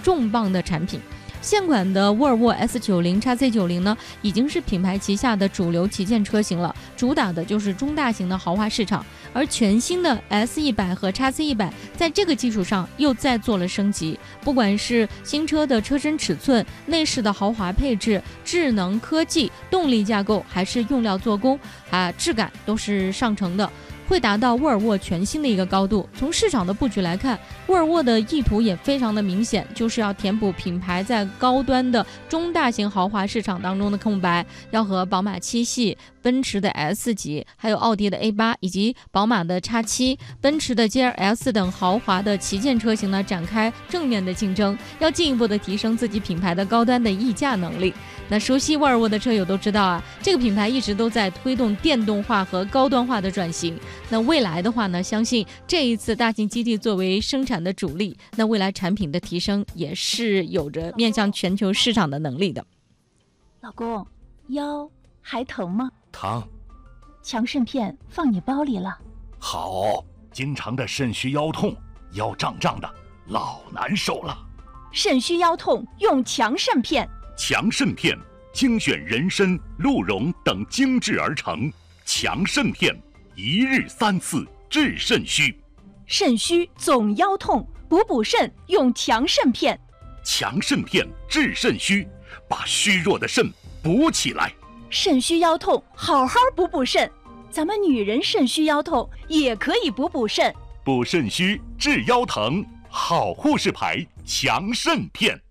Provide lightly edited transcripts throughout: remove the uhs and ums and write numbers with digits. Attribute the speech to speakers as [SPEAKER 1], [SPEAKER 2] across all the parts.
[SPEAKER 1] 重磅的产品。现款的沃尔沃 S90 XC90 呢，已经是品牌旗下的主流旗舰车型了，主打的就是中大型的豪华市场。而全新的 S100 和 XC100 在这个基础上又再做了升级，不管是新车的车身尺寸、内饰的豪华配置、智能科技、动力架构，还是用料做工质感都是上乘的，会达到沃尔沃全新的一个高度。从市场的布局来看，沃尔沃的意图也非常的明显，就是要填补品牌在高端的中大型豪华市场当中的空白，要和宝马7系、奔驰的 S 级，还有奥迪的 A8 以及宝马的 X7、奔驰的 GLS 等豪华的旗舰车型呢展开正面的竞争，要进一步的提升自己品牌的高端的溢价能力。那熟悉沃尔沃的车友都知道这个品牌一直都在推动电动化和高端化的转型。那未来的话呢，相信这一次大型基地作为生产的主力，那未来产品的提升也是有着面向全球市场的能力的。
[SPEAKER 2] 老公，腰还疼吗？
[SPEAKER 3] 疼。
[SPEAKER 2] 强肾片放你包里了。
[SPEAKER 3] 好，经常的肾虚腰痛，腰胀胀的，老难受了。
[SPEAKER 2] 肾虚腰痛用强肾片。
[SPEAKER 3] 强肾片精选人参、鹿茸等精制而成，强肾片一日3次治肾虚。
[SPEAKER 2] 肾虚总腰痛，补肾用强肾片。
[SPEAKER 3] 强肾片治肾虚，把虚弱的肾补起来。
[SPEAKER 2] 肾虚腰痛好好补肾，咱们女人肾虚腰痛也可以补肾。
[SPEAKER 3] 补肾虚治腰疼，好护士牌强肾片。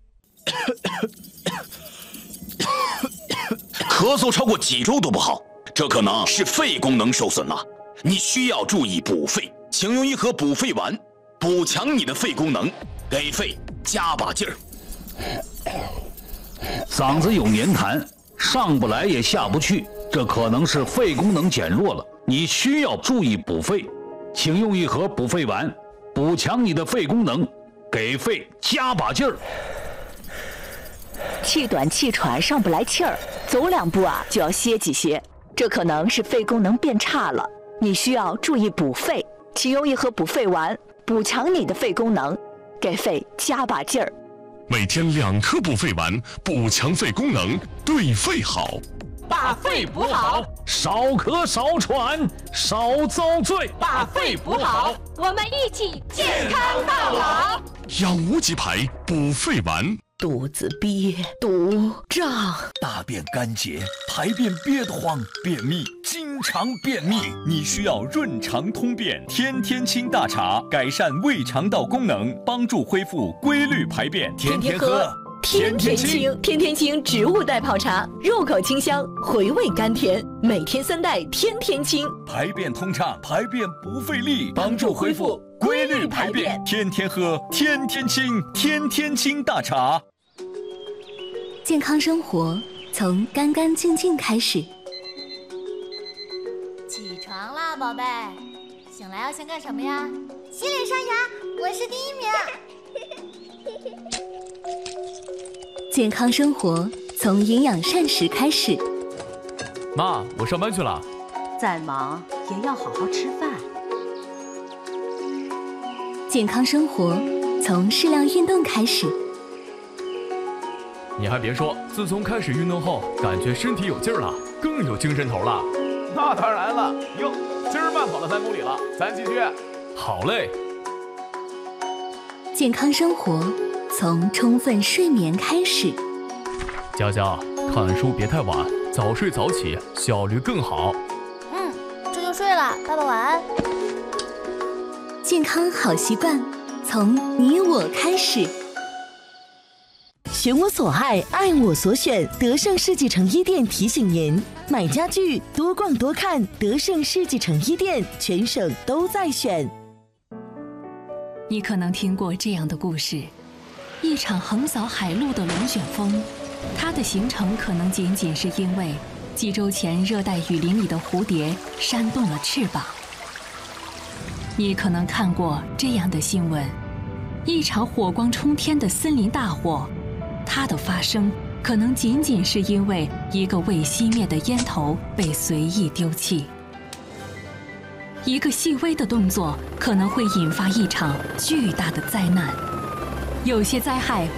[SPEAKER 4] 咳嗽超过几周都不好，这可能是肺功能受损了，你需要注意补肺，请用一盒补肺丸，补强你的肺功能，给肺加把劲儿。
[SPEAKER 5] 嗓子有黏痰，上不来也下不去，这可能是肺功能减弱了，你需要注意补肺，请用一盒补肺丸，补强你的肺功能，给肺加把劲儿。
[SPEAKER 6] 气短气喘上不来气儿，走2步就要歇几歇，这可能是肺功能变差了，你需要注意补肺，请用一盒补肺丸，补强你的肺功能，给肺加把劲儿。
[SPEAKER 7] 每天2颗补肺丸，补强肺功能，对肺好。
[SPEAKER 8] 把肺补好，
[SPEAKER 5] 少咳少喘少遭罪。
[SPEAKER 8] 把肺补好，
[SPEAKER 9] 我们一起健康到老。
[SPEAKER 7] 养无极牌补肺丸。
[SPEAKER 10] 肚子憋、堵、胀，
[SPEAKER 11] 大便干结，排便憋得慌，便秘，经常便秘，你需要润肠通便天天清大茶，改善胃肠道功能，帮助恢复规律排便。天天喝，
[SPEAKER 10] 天天清。天天清植物代泡茶，入口清香，回味甘甜，每天3袋，天天清，
[SPEAKER 11] 排便通畅，排便不费力，帮助恢复规律排便。天天喝，天天清，天天清大茶。
[SPEAKER 12] 健康生活从干干净净开始。
[SPEAKER 9] 起床啦，宝贝！醒来要先干什么呀？洗脸刷牙，我是第1名。
[SPEAKER 12] 健康生活从营养膳食开始。
[SPEAKER 13] 妈，我上班去了。
[SPEAKER 14] 再忙也要好好吃饭。
[SPEAKER 12] 健康生活从适量运动开始。
[SPEAKER 13] 你还别说，自从开始运动后，感觉身体有劲儿了，更有精神头了。
[SPEAKER 15] 那当然了，哟，今儿慢跑了3公里了，咱继续。
[SPEAKER 13] 好嘞。
[SPEAKER 12] 健康生活从充分睡眠开始。
[SPEAKER 13] 佳佳，看书别太晚，早睡早起，效率更好。
[SPEAKER 9] 这就睡了，爸爸晚安。
[SPEAKER 12] 健康好习惯从你我开始。
[SPEAKER 16] 选我所爱，爱我所选。德胜世纪城1店提醒您：买家具多逛多看，德胜世纪城1店，全省都在选。
[SPEAKER 17] 你可能听过这样的故事：一场横扫海陆的龙卷风，它的形成可能仅仅是因为几周前热带雨林里的蝴蝶扇动了翅膀。你可能看过这样的新闻：一场火光冲天的森林大火。它的发生可能仅仅是因为一个未熄灭的烟头被随意丢弃。一个细微的动作可能会引发一场巨大的灾难。有些灾害